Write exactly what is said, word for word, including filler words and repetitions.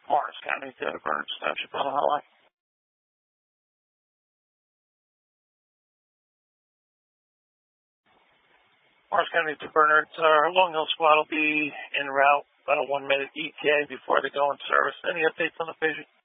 Morris County to Bernard Township on the hotline. Morris County to Bernard, our Long Hill squad will be en route about a one minute E T A before they go in service. Any updates on the patient?